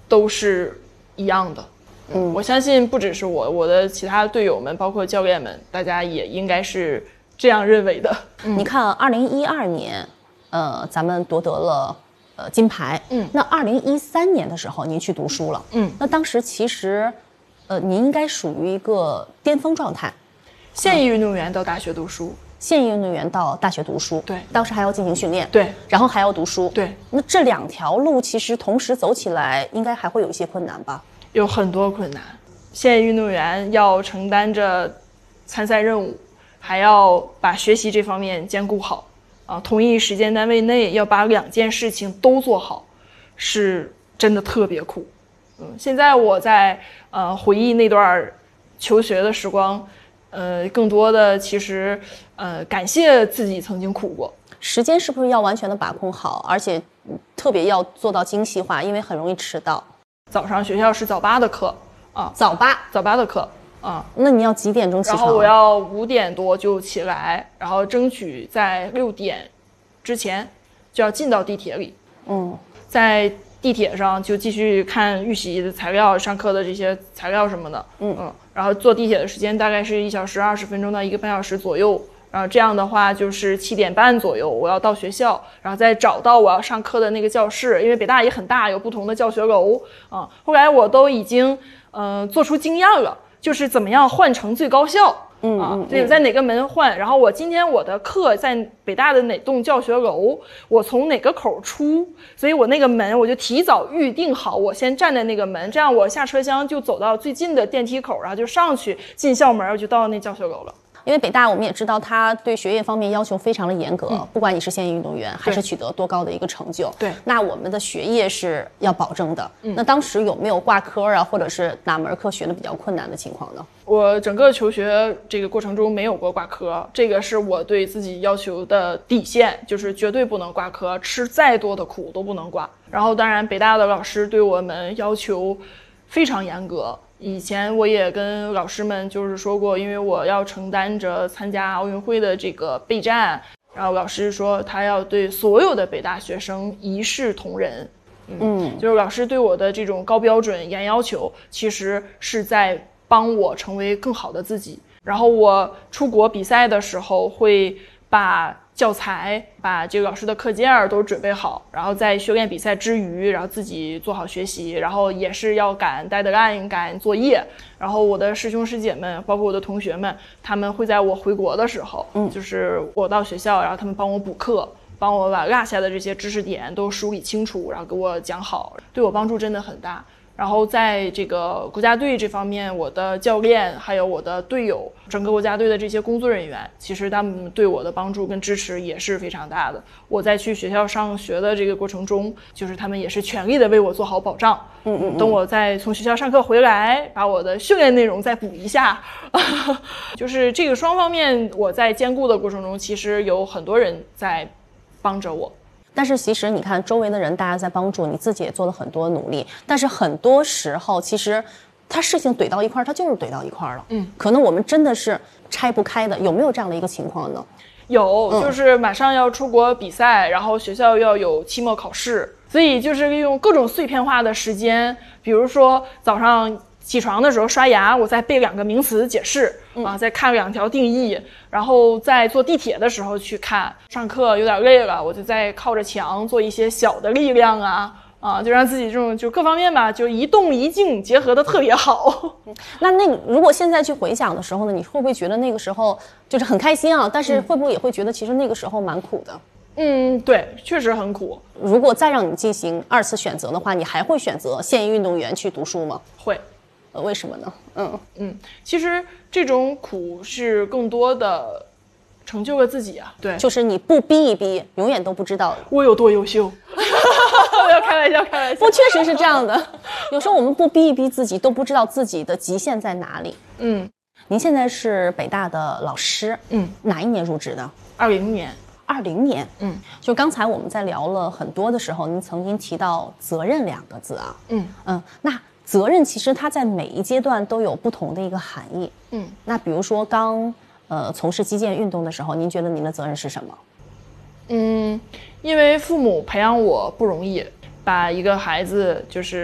都是一样的。我相信不只是我的其他队友们，包括教练们，大家也应该是这样认为的。 你看2012年，咱们夺得了金牌。那2013年的时候您去读书了。那当时其实您应该属于一个巅峰状态。 现役运动员到大学读书， 现役运动员到大学读书， 对， 当时还要进行训练， 对， 然后还要读书， 对。 那这2条路其实同时走起来，应该还会有一些困难吧？ 有很多困难。现役运动员要承担着参赛任务，还要把学习这方面兼顾好啊，同一时间单位内要把2件事情都做好，是真的特别苦。现在我在回忆那段求学的时光，更多的其实感谢自己曾经苦过。 时间是不是要完全的把控好，而且特别要做到精细化，因为很容易迟到。 早上学校是早8的课啊， 早8 的课啊。 那你要几点钟起床？ 然后我要5点多就起来，然后争取在6点之前就要进到地铁里。在地铁上就继续看预习的材料、上课的这些材料什么的。然后坐地铁的时间大概是1小时20分钟到1个半小时左右。然后这样的话就是7点半左右我要到学校，然后再找到我要上课的那个教室，因为北大也很大，有不同的教学楼啊。后来我都已经做出经验了，就是怎么样换乘最高效。在哪个门换，然后我今天我的课在北大的哪栋教学楼，我从哪个口出，所以我那个门我就提早预定好，我先站在那个门，这样我下车厢就走到最近的电梯口，然后就上去进校门，我就到那教学楼了。 因为北大我们也知道它对学业方面要求非常的严格，不管你是现役运动员还是取得多高的一个成就， 对， 那我们的学业是要保证的。那当时有没有挂科啊，或者是哪门课学的比较困难的情况呢？ 我整个求学这个过程中没有过挂科，这个是我对自己要求的底线，就是绝对不能挂科，吃再多的苦都不能挂。然后当然北大的老师对我们要求非常严格，以前我也跟老师们就是说过，因为我要承担着参加奥运会的这个备战，然后老师说他要对所有的北大学生一视同仁。就是老师对我的这种高标准严要求，其实是在帮我成为更好的自己。然后我出国比赛的时候会把教材、把这个老师的课件都准备好，然后在训练比赛之余，然后自己做好学习，然后也是要赶 deadline 赶作业。然后我的师兄师姐们，包括我的同学们，他们会在我回国的时候，就是我到学校，然后他们帮我补课，帮我把落下的这些知识点都梳理清楚，然后给我讲好，对我帮助真的很大。然后在这个国家队这方面，我的教练还有我的队友，整个国家队的这些工作人员，其实他们对我的帮助跟支持也是非常大的。我在去学校上学的这个过程中，就是他们也是全力的为我做好保障。等我再从学校上课回来，把我的训练内容再补一下，就是这个双方面我在兼顾的过程中，其实有很多人在帮着我。 但是其实你看周围的人大家在帮助你，自己也做了很多努力，但是很多时候其实他事情怼到一块儿，他就是怼到一块儿了。可能我们真的是拆不开的。有没有这样的一个情况呢？ 有，就是马上要出国比赛，然后学校要有期末考试，所以就是利用各种碎片化的时间，比如说早上起床的时候刷牙，我再背2个名词解释再看2条定义，然后在坐地铁的时候去看，上课有点累了，我就再靠着墙做一些小的力量就让自己这种就各方面吧，就一动一静结合的特别好。 那如果现在去回想的时候呢，你会不会觉得那个时候就是很开心啊？但是会不会也会觉得其实那个时候蛮苦的？ 对，确实很苦。 如果再让你进行2次选择的话，你还会选择现役运动员去读书吗？ 会。 为什么呢？ 其实这种苦是更多的成就了自己啊。对， 就是你不逼一逼，永远都不知道我有多优秀。不要开玩笑，开玩笑。 不，确实是这样的。有时候我们不逼一逼自己，都不知道自己的极限在哪里。您现在是北大的老师，哪一年入职的 ？20年。 20年。就刚才我们在聊了很多的时候，您曾经提到责任2个字啊。那责任其实它在每一阶段都有不同的一个含义。那比如说刚从事击剑运动的时候，您觉得您的责任是什么？ 因为父母培养我不容易，把一个孩子就是